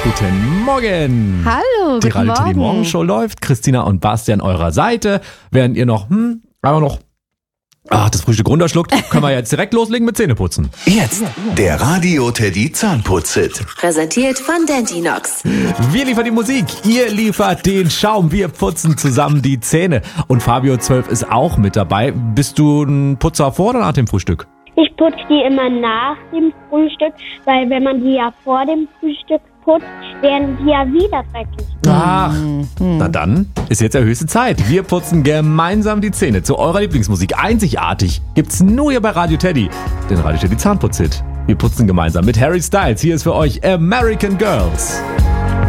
Guten Morgen. Hallo, Die guten Radio Teddy Morgen. Morgenshow läuft. Christina und Basti an eurer Seite. Während ihr noch, das Frühstück runterschluckt, können wir jetzt direkt loslegen mit Zähneputzen. Jetzt der Radio Teddy Zahnputz-Hit. Präsentiert von Dentinox. Wir liefern die Musik, ihr liefert den Schaum. Wir putzen zusammen die Zähne. Und Fabio 12 ist auch mit dabei. Bist du ein Putzer vor oder nach dem Frühstück? Ich putze die immer nach dem Frühstück, weil wenn man die ja vor dem Frühstück putzt, werden die ja wieder dreckig. Ach, na dann ist jetzt der höchste Zeit. Wir putzen gemeinsam die Zähne zu eurer Lieblingsmusik. Einzigartig gibt's nur hier bei Radio Teddy, den Radio Teddy Zahnputz-Hit. Wir putzen gemeinsam mit Harry Styles. Hier ist für euch American Girls.